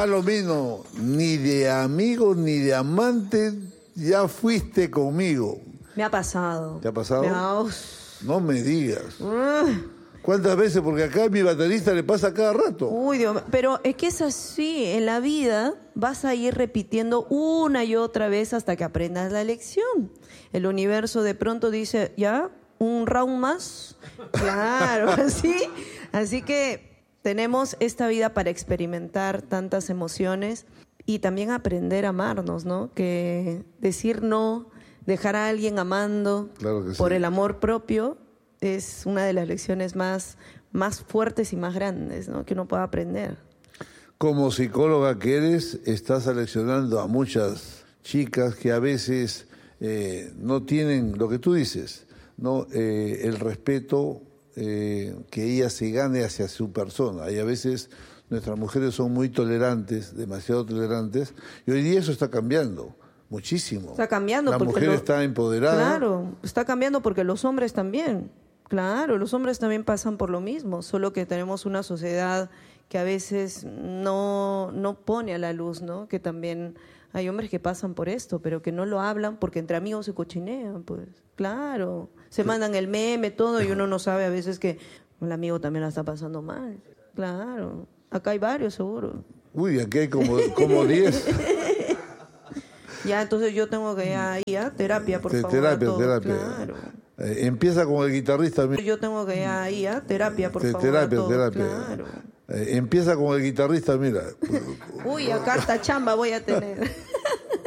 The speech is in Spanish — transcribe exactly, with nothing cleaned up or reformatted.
Palomino, ni de amigo ni de amante ya fuiste conmigo. Me ha pasado. ¿Te ha pasado? Me ha... No me digas. Uh. ¿Cuántas veces? Porque acá a mi baterista le pasa cada rato. Uy, Dios mío. Pero es que es así. En la vida vas a ir repitiendo una y otra vez hasta que aprendas la lección. El universo de pronto dice, ¿ya? ¿Un round más? Claro, así. Así que tenemos esta vida para experimentar tantas emociones y también aprender a amarnos, ¿no? Que decir no, dejar a alguien amando Claro que sí. por el amor propio es una de las lecciones más, más fuertes y más grandes, ¿no? Que uno pueda aprender. Como psicóloga que eres, estás seleccionando a muchas chicas que a veces eh, no tienen lo que tú dices, ¿no? Eh, el respeto eh, que ella se gane hacia su persona. Y a veces nuestras mujeres son muy tolerantes, demasiado tolerantes, y hoy día eso está cambiando. Muchísimo. Está cambiando. La porque mujer lo... está empoderada. Claro, está cambiando porque los hombres también. Claro, los hombres también pasan por lo mismo, solo que tenemos una sociedad que a veces no, no pone a la luz, ¿no? Que también hay hombres que pasan por esto, pero que no lo hablan porque entre amigos se cochinean, pues. Claro, se mandan el meme, todo, y uno no sabe a veces que el amigo también la está pasando mal. Claro, acá hay varios seguro. Uy, aquí hay como como diez. Ya, entonces yo tengo que ir a, ir a terapia, por Te- favor. terapia, a todos. terapia. Claro. Eh, empieza con el guitarrista. mira. Yo tengo que ir a, ir a terapia, por Te- favor. terapia, a todos. terapia. Claro. Eh, empieza con el guitarrista, mira. Uy, a carta chamba voy a tener.